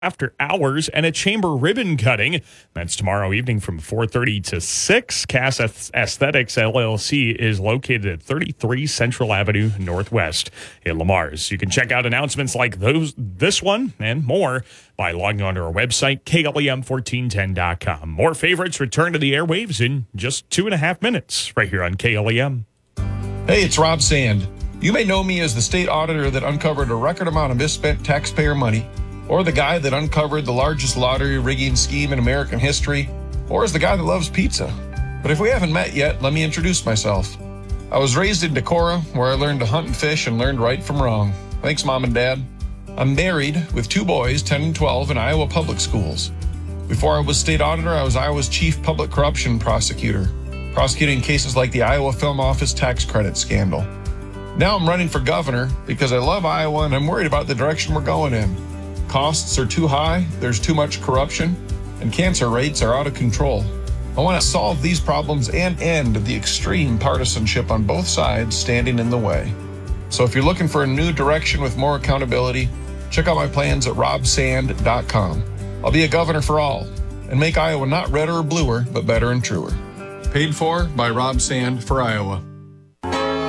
after hours and a chamber ribbon cutting. That's tomorrow evening from 4:30 to 6. Cass Aesthetics LLC is located at 33 Central Avenue Northwest in Lamars. You can check out announcements like this one and more by logging on to our website, KLEM1410.com. More favorites return to the airwaves in just 2.5 minutes right here on KLEM. Hey, it's Rob Sand. You may know me as the state auditor that uncovered a record amount of misspent taxpayer money, or the guy that uncovered the largest lottery rigging scheme in American history, or as the guy that loves pizza. But if we haven't met yet, let me introduce myself. I was raised in Decorah, where I learned to hunt and fish and learned right from wrong. Thanks, Mom and Dad. I'm married with 2 boys, 10 and 12, in Iowa public schools. Before I was state auditor, I was Iowa's chief public corruption prosecutor, prosecuting cases like the Iowa Film Office tax credit scandal. Now I'm running for governor because I love Iowa and I'm worried about the direction we're going in. Costs are too high, there's too much corruption, and cancer rates are out of control. I want to solve these problems and end the extreme partisanship on both sides standing in the way. So if you're looking for a new direction with more accountability, check out my plans at robsand.com. I'll be a governor for all and make Iowa not redder or bluer, but better and truer. Paid for by Rob Sand for Iowa.